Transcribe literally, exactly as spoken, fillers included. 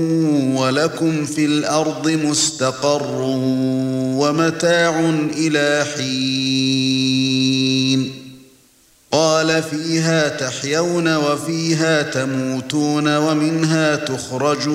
وَلَكُمْ فِي الْأَرْضِ مُسْتَقَرٌّ وَمَتَاعٌ إِلَى حِينٍ قَالَ فِيهَا تَحْيَوْنَ وَفِيهَا تَمُوتُونَ وَمِنْهَا تُخْرَجُونَ